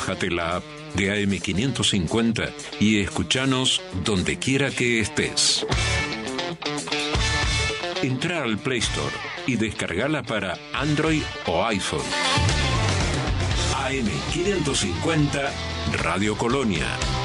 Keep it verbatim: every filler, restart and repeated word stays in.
Bájate la app de A M quinientos cincuenta y escuchanos donde quiera que estés. Entra al Play Store y descargala para Android o iPhone. A M quinientos cincuenta Radio Colonia.